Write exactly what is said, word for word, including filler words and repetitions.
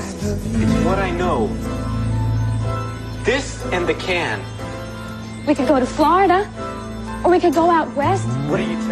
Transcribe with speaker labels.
Speaker 1: It's what I know. This and the can.
Speaker 2: We could go to Florida, or we could go out west.
Speaker 1: What are you telling me?